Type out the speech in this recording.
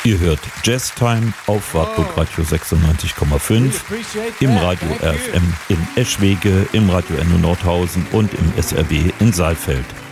Ihr hört Jazztime auf Wartburg Radio 96,5, im Radio RFM in Eschwege, im Radio Enno Nordhausen und im SRW in Saalfeld.